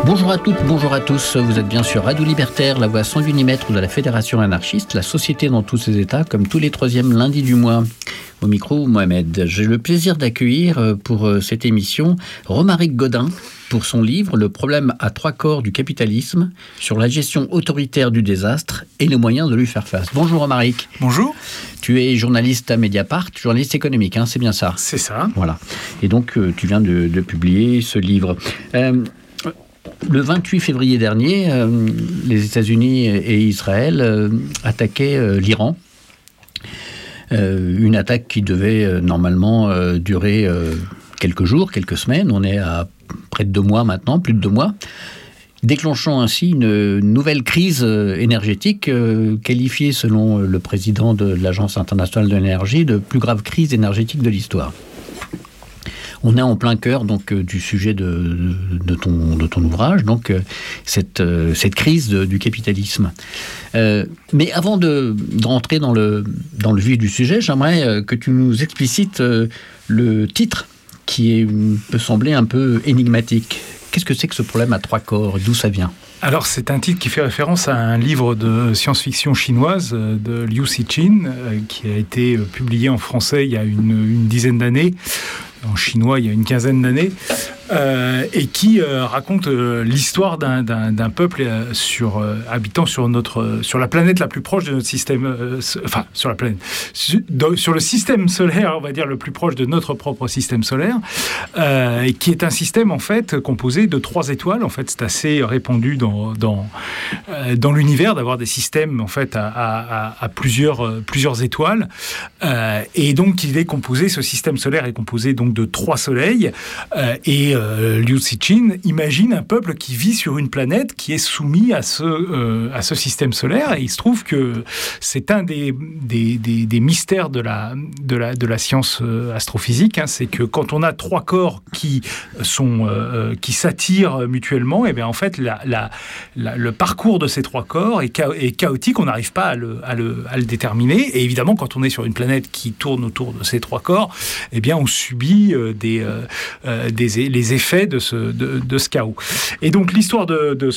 Bonjour à toutes, bonjour à tous. Vous êtes bien sur Radio Libertaire, la voix sans unimètre de la Fédération anarchiste, la société dans tous ses états, comme tous les troisièmes lundis du mois. Au micro, Mohamed. J'ai le plaisir d'accueillir pour cette émission Romaric Gaudin pour son livre « Le problème à trois corps du capitalisme » sur la gestion autoritaire du désastre et les moyens de lui faire face. Bonjour Romaric. Bonjour. Tu es journaliste à Mediapart, journaliste économique, c'est bien ça ? C'est ça. Voilà. Et donc, tu viens de publier ce livre. Le 28 février dernier, les États-Unis et Israël attaquaient l'Iran. Une attaque qui devait normalement durer quelques jours, quelques semaines. On est à près de 2 mois maintenant, plus de 2 mois. Déclenchant ainsi une nouvelle crise énergétique qualifiée, selon le président de l'Agence internationale de l'énergie, de plus grave crise énergétique de l'histoire. On est en plein cœur donc du sujet de ton ouvrage, donc cette crise du capitalisme. Mais avant de rentrer dans le vif du sujet, j'aimerais que tu nous explicites le titre qui peut sembler un peu énigmatique. Qu'est-ce que c'est que ce problème à 3 corps ? D'où ça vient ? Alors, c'est un titre qui fait référence à un livre de science-fiction chinoise de Liu Cixin, qui a été publié en français il y a une dizaine d'années, en chinois il y a une quinzaine d'années, et qui raconte l'histoire d'un peuple habitant sur la planète la plus proche de notre système, sur la planète, sur le système solaire, on va dire le plus proche de notre propre système solaire, et qui est un système en fait composé de 3 étoiles. En fait, c'est assez répandu dans l'univers d'avoir des systèmes en fait à plusieurs étoiles, et donc ce système solaire est composé donc de 3 soleils, et Liu Cixin imagine un peuple qui vit sur une planète qui est soumis à ce système solaire, et il se trouve que c'est un des mystères de la science astrophysique, c'est que quand on a 3 corps qui s'attirent mutuellement, et bien en fait le parcours de ces 3 corps est chaotique, on n'arrive pas à le déterminer, et évidemment quand on est sur une planète qui tourne autour de ces 3 corps, et bien on subit les effets de ce chaos. Et donc l'histoire de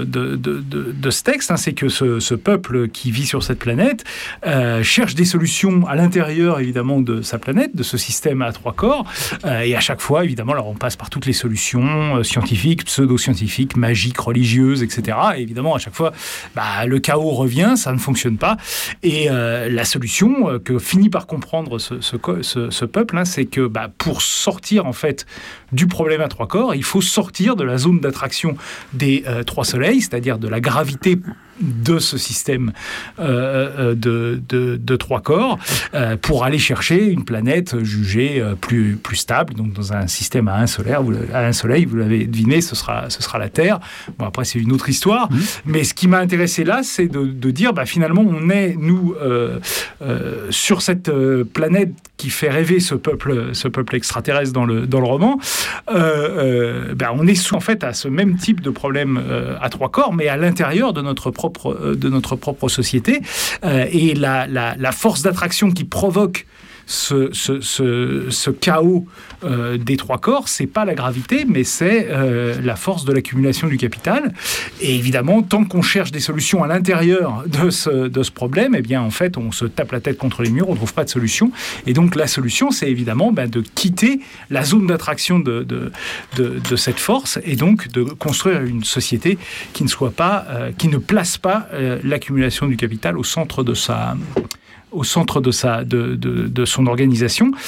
ce texte, c'est que ce peuple qui vit sur cette planète cherche des solutions à l'intérieur évidemment de sa planète, de ce système à 3 corps, et à chaque fois évidemment, alors on passe par toutes les solutions scientifiques, pseudo-scientifiques, magiques, religieuses, etc. Et évidemment à chaque fois le chaos revient, ça ne fonctionne pas, et la solution que finit par comprendre ce peuple, c'est que pour sortir en fait du problème à 3 corps, il faut sortir de la zone d'attraction des 3 soleils, c'est-à-dire de la gravité de ce système de 3 corps, pour aller chercher une planète jugée plus stable, donc dans un système à un soleil, vous l'avez deviné, ce sera la Terre. Bon, après c'est une autre histoire, mais ce qui m'a intéressé là, c'est de dire finalement on est nous sur cette planète qui fait rêver ce peuple extraterrestre dans le roman. On est en fait à ce même type de problème à 3 corps, mais à l'intérieur de notre propre société, et la force d'attraction qui provoque ce chaos des 3 corps, c'est pas la gravité, mais c'est la force de l'accumulation du capital. Et évidemment, tant qu'on cherche des solutions à l'intérieur de ce problème, eh bien en fait, on se tape la tête contre les murs, on trouve pas de solution. Et donc la solution, c'est évidemment de quitter la zone d'attraction de cette force, et donc de construire une société qui ne place pas l'accumulation du capital au centre de son organisation.